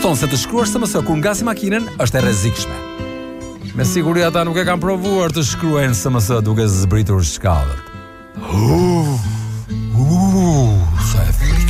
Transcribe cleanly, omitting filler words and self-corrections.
thonë se të shkruash SMS kur ngasi makinën është e rrezikshme. Me siguri ata nuk e kanë provuar të shkruajnë SMS duke zbritur shkallët.